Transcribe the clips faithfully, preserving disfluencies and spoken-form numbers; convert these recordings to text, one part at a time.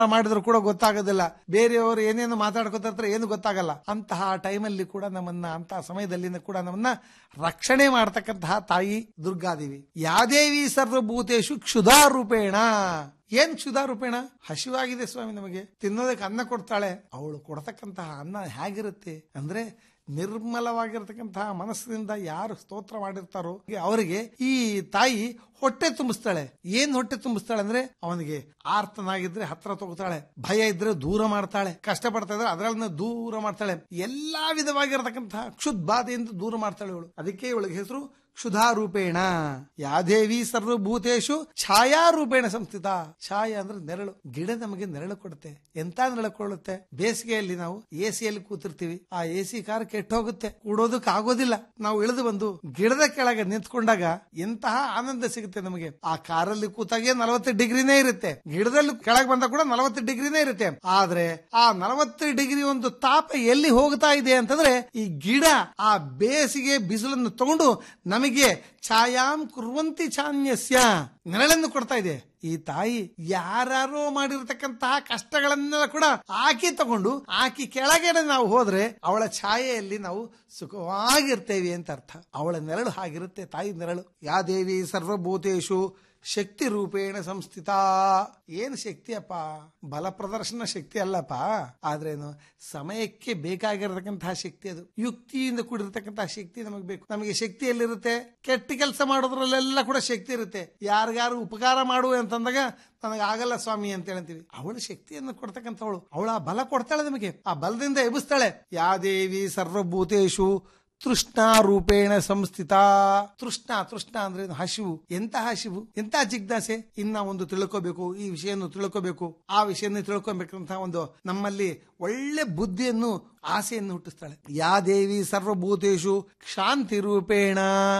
ಮಾಡಿದ್ರು ಕೂಡ ಗೊತ್ತಾಗೋದಿಲ್ಲ, ಬೇರೆಯವರು ಏನೇನು ಮಾತಾಡ್ಕೋತಿರ್ತಾರೆ ಏನು ಗೊತ್ತಾಗಲ್ಲ. ಅಂತಹ ಟೈಮಲ್ಲಿ ಕೂಡ ನಮ್ಮನ್ನ, ಅಂತಹ ಸಮಯದಲ್ಲಿ ಕೂಡ ನಮ್ಮನ್ನ ರಕ್ಷಣೆ ಮಾಡತಕ್ಕಂತಹ ತಾಯಿ ದುರ್ಗಾದೇವಿ. ಯಾದೇವಿ ಸರ್ವಭೂತೇಶು ಕ್ಷುಧಾರೂಪೇಣ. ಏನ್ ಕ್ಷುಧಾರೂಪೇಣ? ಹಸಿವಾಗಿದೆ ಸ್ವಾಮಿ, ನಮಗೆ ತಿನ್ನೋದಕ್ಕೆ ಅನ್ನ ಕೊಡ್ತಾಳೆ. ಅವಳು ಕೊಡ್ತಕ್ಕಂತಹ ಅನ್ನ ಹೇಗಿರುತ್ತೆ ಅಂದ್ರೆ, ನಿರ್ಮಲವಾಗಿರತಕ್ಕಂತಹ ಮನಸ್ಸಿನಿಂದ ಯಾರು ಸ್ತೋತ್ರ ಮಾಡಿರ್ತಾರೋ ಅವರಿಗೆ ಈ ತಾಯಿ ಹೊಟ್ಟೆ ತುಂಬಿಸ್ತಾಳೆ. ಏನ್ ಹೊಟ್ಟೆ ತುಂಬಿಸ್ತಾಳೆ ಅಂದ್ರೆ, ಅವನಿಗೆ ಆರ್ತನಾಗಿದ್ರೆ ಹತ್ರ ತಗೋತಾಳೆ, ಭಯ ಇದ್ರೆ ದೂರ ಮಾಡ್ತಾಳೆ, ಕಷ್ಟ ಪಡ್ತಾ ಇದ್ರೆ ಅದರನ್ನ ದೂರ ಮಾಡ್ತಾಳೆ, ಎಲ್ಲಾ ವಿಧವಾಗಿರತಕ್ಕಂತಹ ಕ್ಷುದ್ ಬಾಧೆಯಿಂದ ದೂರ ಮಾಡ್ತಾಳೆ ಇವಳು. ಅದಕ್ಕೆ ಇವಳಿಗೆ ಹೆಸರು ಕ್ಷುಧಾರೂಪೇಣ. ಯಾದೇವಿ ಸರ್ವಭೂತೇಶು ಛಾಯಾರೂಪೇಣ ಸಂಸ್ಥಿತ. ಛಾಯಾ ಅಂದ್ರೆ ನೆರಳು. ಗಿಡ ನಮಗೆ ನೆರಳು ಕೊಡುತ್ತೆ. ಎಂತ ನೆರಳು ಕೊಡುತ್ತೆ? ಬೇಸಿಗೆಯಲ್ಲಿ ನಾವು ಎಸಿಯಲ್ಲಿ ಕೂತಿರ್ತೀವಿ, ಆ ಎಸಿ ಕಾರ್ ಕೆಟ್ಟ ಹೋಗುತ್ತೆ, ಕೂಡೋದಕ್ಕೆ ಆಗೋದಿಲ್ಲ. ನಾವು ಇಳಿದು ಬಂದು ಗಿಡದ ಕೆಳಗೆ ನಿಂತ್ಕೊಂಡಾಗ ಎಂತಹ ಆನಂದ ಸಿಗುತ್ತೆ ನಮಗೆ. ಆ ಕಾರಲ್ಲಿ ಕೂತಾಗೆ ನಲವತ್ತು ಡಿಗ್ರಿನೇ ಇರುತ್ತೆ, ಗಿಡದಲ್ಲಿ ಕೆಳಗೆ ಬಂದಾಗ ಕೂಡ ನಲವತ್ತು ಡಿಗ್ರಿನೇ ಇರುತ್ತೆ. ಆದ್ರೆ ಆ ನಲವತ್ತು ಡಿಗ್ರಿ ಒಂದು ತಾಪ ಎಲ್ಲಿ ಹೋಗ್ತಾ ಇದೆ ಅಂತಂದ್ರೆ, ಈ ಗಿಡ ಆ ಬೇಸಿಗೆ ಬಿಸಿಲನ್ನು ತಗೊಂಡು ನಮಗೆ ಛಾಯಾಂ ಕುರ್ವಂತಿ ಛಾನ್ಯಸ್ಯ ನೆರಳನ್ನು ಕೊಡ್ತಾ ಇದೆ. ಈ ತಾಯಿ ಯಾರೋ ಮಾಡಿರತಕ್ಕಂತಹ ಕಷ್ಟಗಳನ್ನೆಲ್ಲ ಕೂಡ ಆಕಿ ತಗೊಂಡು ಆಕಿ ಕೆಳಗಡೆ ನಾವು ಹೋದ್ರೆ ಅವಳ ಛಾಯೆಯಲ್ಲಿ ನಾವು ಸುಖವಾಗಿರ್ತೇವೆ ಅಂತ ಅರ್ಥ. ಅವಳ ನೆರಳು ಹಾಗಿರುತ್ತೆ, ತಾಯಿ ನೆರಳು. ಯಾ ದೇವಿ ಸರ್ವಭೂತೇಶು ಶಕ್ತಿ ರೂಪೇಣ ಸಂಸ್ಥಿತ. ಏನು ಶಕ್ತಿಯಪ್ಪ? ಬಲ ಪ್ರದರ್ಶನ ಶಕ್ತಿ ಅಲ್ಲಪ್ಪ, ಆದ್ರೇನು ಸಮಯಕ್ಕೆ ಬೇಕಾಗಿರತಕ್ಕಂತಹ ಶಕ್ತಿ ಅದು. ಯುಕ್ತಿಯಿಂದ ಕೂಡಿರತಕ್ಕಂತಹ ಶಕ್ತಿ ನಮಗೆ ಬೇಕು. ನಮಗೆ ಶಕ್ತಿ ಎಲ್ಲಿರುತ್ತೆ? ಕೆಟ್ಟ ಕೆಲಸ ಮಾಡೋದ್ರಲ್ಲೆಲ್ಲ ಕೂಡ ಶಕ್ತಿ ಇರುತ್ತೆ. ಯಾರಿಗಾರು ಉಪಕಾರ ಮಾಡು ಅಂತಂದಾಗ ನನಗೆ ಆಗಲ್ಲ ಸ್ವಾಮಿ ಅಂತ ಹೇಳ್ತೀವಿ. ಅವಳ ಶಕ್ತಿಯನ್ನು ಕೊಡ್ತಕ್ಕಂಥವಳು, ಅವಳ ಬಲ ಕೊಡ್ತಾಳೆ ನಮಗೆ, ಆ ಬಲದಿಂದ ಎಬ್ಬಿಸ್ತಾಳೆ. ಯಾ ದೇವಿ ಸರ್ವಭೂತೇಶು ತೃಷ್ಣಾ ರೂಪೇಣ ಸಂಸ್ಥಿತ. ತೃಷ್ಣ ತೃಷ್ಣ ಅಂದ್ರೆ ಹಸಿವು. ಎಂತ ಹಸಿವು, ಎಂತ ಜಿಜ್ಞಾಸೆ, ಇನ್ನ ಒಂದು ತಿಳ್ಕೋಬೇಕು, ಈ ವಿಷಯನ್ನು ತಿಳ್ಕೋಬೇಕು, ಆ ವಿಷಯವನ್ನು ತಿಳ್ಕೊಬೇಕಂತ ಒಂದು ನಮ್ಮಲ್ಲಿ ಒಳ್ಳೆ ಬುದ್ಧಿಯನ್ನು, ಆಸೆಯನ್ನು ಹುಟ್ಟಿಸ್ತಾಳೆ. ಯಾ ದೇವಿ ಸರ್ವಭೂತೇಶು ಶಾಂತಿ ರೂಪೇಣ.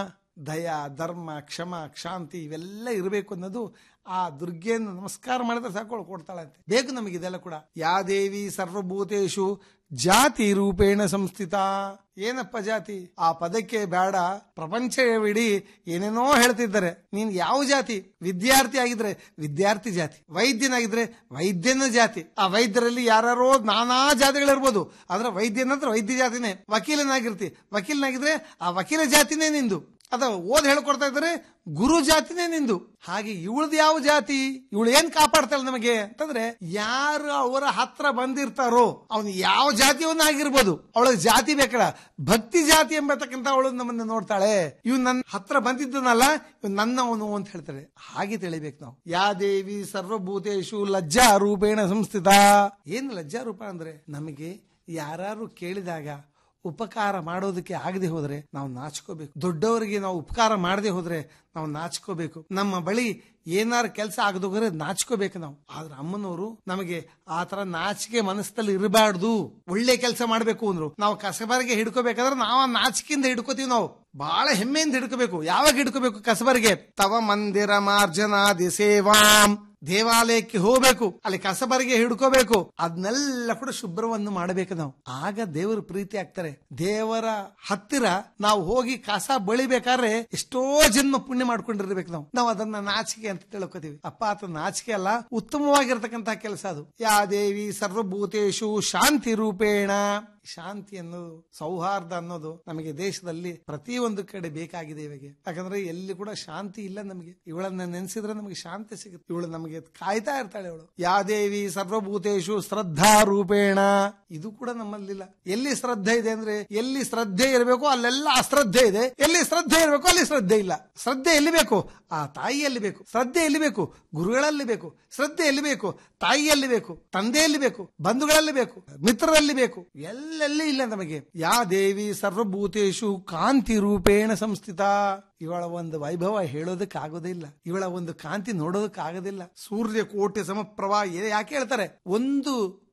ದಯ, ಧರ್ಮ, ಕ್ಷಮ, ಶಾಂತಿ ಇವೆಲ್ಲ ಇರಬೇಕು ಅನ್ನೋದು ಆ ದುರ್ಗೆಯನ್ನು ನಮಸ್ಕಾರ ಮಾಡಿದ್ರೆ ಸಾಕು, ಕೊಡ್ತಾಳಂತೆ. ಬೇಕು ನಮಗೆ ಇದೆಲ್ಲ ಕೂಡ. ಯಾ ದೇವಿ ಸರ್ವಭೂತೇಶು ಜಾತಿ ರೂಪೇಣ ಸಂಸ್ಥಿತ. ಏನಪ್ಪ ಜಾತಿ? ಆ ಪದಕ್ಕೆ ಬೇಡ, ಪ್ರಪಂಚವಿಡೀ ಏನೇನೋ ಹೇಳ್ತಿದ್ದಾರೆ. ನೀನ್ ಯಾವ ಜಾತಿ? ವಿದ್ಯಾರ್ಥಿ ಆಗಿದ್ರೆ ವಿದ್ಯಾರ್ಥಿ ಜಾತಿ, ವೈದ್ಯನಾಗಿದ್ರೆ ವೈದ್ಯನ ಜಾತಿ. ಆ ವೈದ್ಯರಲ್ಲಿ ಯಾರೋ ನಾನಾ ಜಾತಿಗಳಿರ್ಬೋದು, ಆದ್ರೆ ವೈದ್ಯನಂದ್ರೆ ವೈದ್ಯ ಜಾತಿನೇ. ವಕೀಲನಾಗಿರ್ತಿ, ವಕೀಲನಾಗಿದ್ರೆ ಆ ವಕೀಲ ಜಾತಿನೇ ನಿಂದು. ಅದ ಓದ್ ಹೇಳ್ಕೊಡ್ತಾ ಇದ್ದಾರೆ, ಗುರು ಜಾತಿನೇ ನಿಂದು. ಹಾಗೆ ಇವಳದ್ ಯಾವ ಜಾತಿ? ಇವಳು ಏನ್ ಕಾಪಾಡ್ತಾಳೆ ನಮಗೆ ಅಂತಂದ್ರೆ, ಯಾರು ಅವರ ಹತ್ರ ಬಂದಿರ್ತಾರೋ ಅವನು ಯಾವ ಜಾತಿಯವನ್ನ ಆಗಿರ್ಬೋದು, ಅವಳ ಜಾತಿ ಬೇಕಲ್ಲ, ಭಕ್ತಿ ಜಾತಿ ಎಂಬತಕ್ಕಂತ ಅವಳು ನಮ್ಮನ್ನ ನೋಡ್ತಾಳೆ. ಇವ್ ನನ್ನ ಹತ್ರ ಬಂದಿದ್ದನಲ್ಲ, ಇವ್ ನನ್ನವನು ಅಂತ ಹೇಳ್ತಾಳೆ. ಹಾಗೆ ತಿಳಿಬೇಕು ನಾವು. ಯಾ ದೇವಿ ಸರ್ವಭೂತೇಶು ಲಜ್ಜಾ ರೂಪೇಣ ಸಂಸ್ಥಿತ. ಏನು ಲಜ್ಜಾ ರೂಪ ಅಂದ್ರೆ, ನಮಗೆ ಯಾರು ಕೇಳಿದಾಗ ಉಪಕಾರ ಮಾಡೋದಕ್ಕೆ ಆಗದೆ ಹೋದ್ರೆ ನಾವು ನಾಚ್ಕೋಬೇಕು. ದೊಡ್ಡವರಿಗೆ ನಾವು ಉಪಕಾರ ಮಾಡದೆ ಹೋದ್ರೆ ನಾವು ನಾಚ್ಕೋಬೇಕು. ನಮ್ಮ ಬಳಿ ಏನಾರು ಕೆಲಸ ಆಗದೋಗ್ರೆ ನಾಚ್ಕೋಬೇಕು ನಾವು. ಆದ್ರೆ ಅಮ್ಮನವರು ನಮಗೆ ಆ ತರ ನಾಚಿಕೆ ಮನಸ್ಸಲ್ಲಿ ಇರಬಾರ್ದು. ಒಳ್ಳೆ ಕೆಲಸ ಮಾಡ್ಬೇಕು ಅಂದ್ರು ನಾವು ಕಸಬರಿಗೆ ಹಿಡ್ಕೋಬೇಕಾದ್ರೆ ನಾವು ನಾಚಿಕೆಯಿಂದ ಹಿಡ್ಕೋತೀವಿ. ನಾವು ಬಹಳ ಹೆಮ್ಮೆಯಿಂದ ಹಿಡ್ಕೋಬೇಕು. ಯಾವಾಗ ಹಿಡ್ಕೋಬೇಕು? ಕಸಬರಿಗೆ ತವ ಮಂದಿರ ಮಾರ್ಜನಾದಿ ಸೇವಾಂ. ದೇವಾಲಯಕ್ಕೆ ಹೋಗ್ಬೇಕು, ಅಲ್ಲಿ ಕಸಬರಿಗೆ ಹಿಡ್ಕೋಬೇಕು, ಅದನ್ನೆಲ್ಲ ಕೂಡ ಶುಭ್ರವನ್ನು ಮಾಡಬೇಕು ನಾವು. ಆಗ ದೇವರು ಪ್ರೀತಿ ಆಗ್ತಾರೆ. ದೇವರ ಹತ್ತಿರ ನಾವು ಹೋಗಿ ಕಸ ಬಳಿಬೇಕಾದ್ರೆ ಎಷ್ಟೋ ಜನ್ಮ ಪುಣ್ಯ ಮಾಡ್ಕೊಂಡಿರ್ಬೇಕು ನಾವು. ನಾವು ಅದನ್ನ ನಾಚಿಕೆ ಅಂತ ತಿಳ್ಕೊತೀವಿ. ಅಪ್ಪ ಆತ ನಾಚಿಕೆ ಅಲ್ಲ, ಉತ್ತಮವಾಗಿರ್ತಕ್ಕಂತಹ ಕೆಲಸ ಅದು. ಯಾ ದೇವಿ ಸರ್ವಭೂತೇಶು ಶಾಂತಿ ರೂಪೇಣ. ಶಾಂತಿ ಅನ್ನೋದು, ಸೌಹಾರ್ದ ಅನ್ನೋದು ನಮಗೆ ದೇಶದಲ್ಲಿ ಪ್ರತಿಯೊಂದು ಕಡೆ ಬೇಕಾಗಿದೆ ಇವಾಗ. ಯಾಕಂದ್ರೆ ಎಲ್ಲಿ ಕೂಡ ಶಾಂತಿ ಇಲ್ಲ ನಮಗೆ. ಇವಳನ್ನ ನೆನೆಸಿದ್ರೆ ನಮಗೆ ಶಾಂತಿ ಸಿಗುತ್ತೆ. ಇವಳು ನಮಗೆ ಕಾಯ್ತಾ ಇರ್ತಾಳೆ. ಇವಳು ಯಾ ದೇವಿ ಸರ್ವಭೂತೇಶು ಶ್ರದ್ಧಾ ರೂಪೇಣ. ಇದು ಕೂಡ ನಮ್ಮಲ್ಲಿಲ್ಲ. ಎಲ್ಲಿ ಶ್ರದ್ಧೆ ಇದೆ ಅಂದ್ರೆ, ಎಲ್ಲಿ ಶ್ರದ್ಧೆ ಇರಬೇಕು ಅಲ್ಲೆಲ್ಲ ಅಶ್ರದ್ಧೆ ಇದೆ, ಎಲ್ಲಿ ಶ್ರದ್ಧೆ ಇರಬೇಕು ಅಲ್ಲಿ ಶ್ರದ್ಧೆ ಇಲ್ಲ. ಶ್ರದ್ಧೆ ಎಲ್ಲಿ ಬೇಕು? ಆ ತಾಯಿಯಲ್ಲಿ ಬೇಕು. ಶ್ರದ್ಧೆ ಎಲ್ಲಿ ಬೇಕು? ಗುರುಗಳಲ್ಲಿ ಬೇಕು. ಶ್ರದ್ಧೆ ಎಲ್ಲಿ ಬೇಕು? ತಾಯಿಯಲ್ಲಿ ಬೇಕು, ತಂದೆಯಲ್ಲಿ ಬೇಕು, ಬಂಧುಗಳಲ್ಲಿ ಬೇಕು, ಮಿತ್ರರಲ್ಲಿ ಬೇಕು, ಎಲ್ಲೆಲ್ಲಿ ಇಲ್ಲ ನಮಗೆ. ಯಾ ದೇವಿ ಸರ್ವಭೂತೇಶು ಕಾಂತಿ ರೂಪೇಣ ಸಂಸ್ಥಿತ. ಇವಳ ಒಂದು ವೈಭವ ಹೇಳೋದಕ್ಕೆ ಆಗೋದಿಲ್ಲ, ಇವಳ ಒಂದು ಕಾಂತಿ ನೋಡೋದಕ್ಕೆ ಆಗೋದಿಲ್ಲ. ಸೂರ್ಯ ಕೋಟೆ ಸಮಪ್ರಭಾ. ಯಾಕೆ ಹೇಳ್ತಾರೆ? ಒಂದು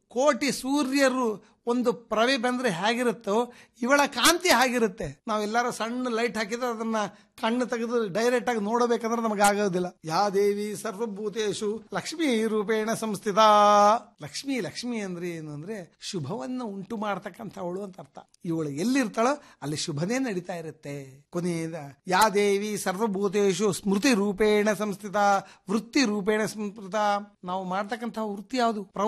ಕೋಟಿ ಸೂರ್ಯರು ಒಂದು ಪ್ರವೆ ಬಂದ್ರೆ ಹೇಗಿರುತ್ತೋ ಇವಳ ಕಾಂತಿ ಹಾಗಿರುತ್ತೆ. ನಾವೆಲ್ಲರೂ ಸಣ್ಣ ಲೈಟ್ ಹಾಕಿದ್ರೆ ಅದನ್ನ ಕಣ್ಣು ತೆಗೆದು ಡೈರೆಕ್ಟ್ ಆಗಿ ನೋಡಬೇಕಂದ್ರೆ ನಮಗೆ ಆಗೋದಿಲ್ಲ. ಯಾ ದೇವಿ ಸರ್ವಭೂತೇಶು ಲಕ್ಷ್ಮೀ ರೂಪೇಣ ಸಂಸ್ಥಿತ. ಲಕ್ಷ್ಮಿ ಲಕ್ಷ್ಮಿ ಅಂದ್ರೆ ಏನು ಅಂದ್ರೆ ಶುಭವನ್ನು ಉಂಟು ಮಾಡತಕ್ಕಂಥವಳು ಅಂತ ಅರ್ಥ. ಇವಳು ಎಲ್ಲಿರ್ತಾಳೋ ಅಲ್ಲಿ ಶುಭನೇ ನಡೀತಾ ಇರುತ್ತೆ. ಕೊನೆಯದ ಯಾ ದೇವಿ ಸರ್ವಭೂತೇಶು ಸ್ಮೃತಿ ರೂಪೇಣ ಸಂಸ್ಥಿತ, ವೃತ್ತಿ ರೂಪೇಣ ಸಂಸ್ಕೃತ. ನಾವು ಮಾಡ್ತಕ್ಕಂಥ ವೃತ್ತಿ ಯಾವುದು?